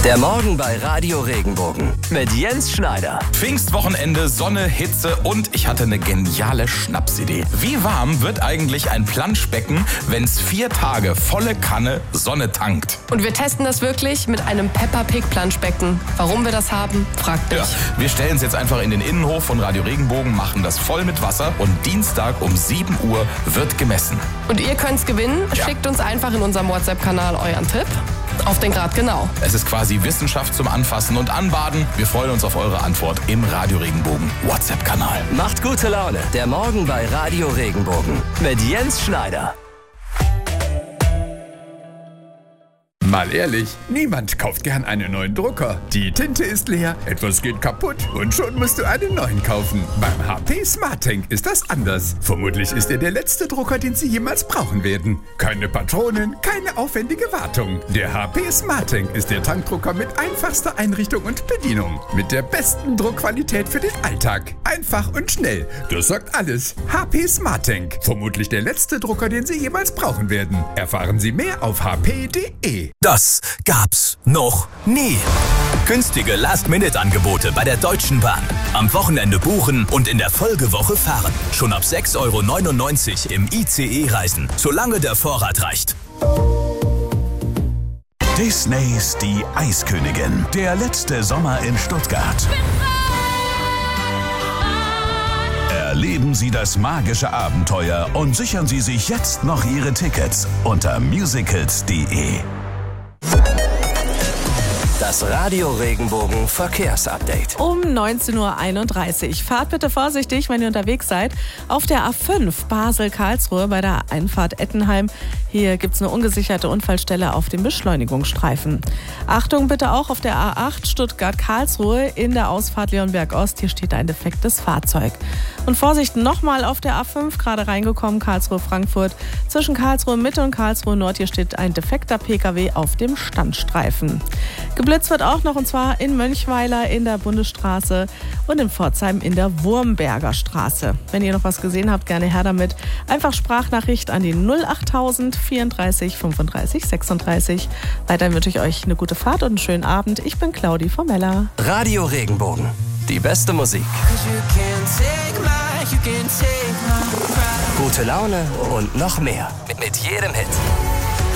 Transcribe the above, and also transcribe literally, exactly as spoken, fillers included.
Der Morgen bei Radio Regenbogen mit Jens Schneider. Pfingstwochenende, Sonne, Hitze und ich hatte eine geniale Schnapsidee. Wie warm wird eigentlich ein Planschbecken, wenn es vier Tage volle Kanne Sonne tankt? Und wir testen das wirklich mit einem Peppa Pig Planschbecken. Warum wir das haben, fragt mich. Ja, wir stellen es jetzt einfach in den Innenhof von Radio Regenbogen, machen das voll mit Wasser und Dienstag um sieben Uhr wird gemessen. Und ihr könnt's gewinnen. Ja. Schickt uns einfach in unserem WhatsApp-Kanal euren Tipp. Auf den Grad genau. Es ist quasi Wissenschaft zum Anfassen und Anbaden. Wir freuen uns auf eure Antwort im Radio Regenbogen WhatsApp-Kanal. Macht gute Laune. Der Morgen bei Radio Regenbogen mit Jens Schneider. Mal ehrlich, niemand kauft gern einen neuen Drucker. Die Tinte ist leer, etwas geht kaputt und schon musst du einen neuen kaufen. Beim H P SmartTank ist das anders. Vermutlich ist er der letzte Drucker, den Sie jemals brauchen werden. Keine Patronen, keine aufwendige Wartung. Der H P SmartTank ist der Tankdrucker mit einfachster Einrichtung und Bedienung. Mit der besten Druckqualität für den Alltag. Einfach und schnell. Das sagt alles. H P SmartTank. Vermutlich der letzte Drucker, den Sie jemals brauchen werden. Erfahren Sie mehr auf h p punkt d e. Das gab's noch nie. Günstige Last-Minute-Angebote bei der Deutschen Bahn. Am Wochenende buchen und in der Folgewoche fahren. Schon ab sechs Euro neunundneunzig im I C E-Reisen, solange der Vorrat reicht. Disneys Die Eiskönigin. Der letzte Sommer in Stuttgart. Erleben Sie das magische Abenteuer und sichern Sie sich jetzt noch Ihre Tickets unter musicals punkt de. Das Radio Regenbogen Verkehrsupdate. Um neunzehn Uhr einunddreißig. Fahrt bitte vorsichtig, wenn ihr unterwegs seid. Auf der A fünf Basel-Karlsruhe bei der Einfahrt Ettenheim. Hier gibt es eine ungesicherte Unfallstelle auf dem Beschleunigungsstreifen. Achtung bitte auch auf der A acht Stuttgart-Karlsruhe in der Ausfahrt Leonberg-Ost. Hier steht ein defektes Fahrzeug. Und Vorsicht, nochmal auf der A fünf gerade reingekommen, Karlsruhe-Frankfurt. Zwischen Karlsruhe Mitte und Karlsruhe Nord. Hier steht ein defekter P K W auf dem Standstreifen. Geblitzt wird auch noch, und zwar in Mönchweiler in der Bundesstraße und in Pforzheim in der Wurmberger Straße. Wenn ihr noch was gesehen habt, gerne her damit. Einfach Sprachnachricht an die null achttausend vierunddreißig fünfunddreißig sechsunddreißig. Weiterhin wünsche ich euch eine gute Fahrt und einen schönen Abend. Ich bin Claudi Formella. Radio Regenbogen. Die beste Musik. Gute Laune und noch mehr. Mit jedem Hit.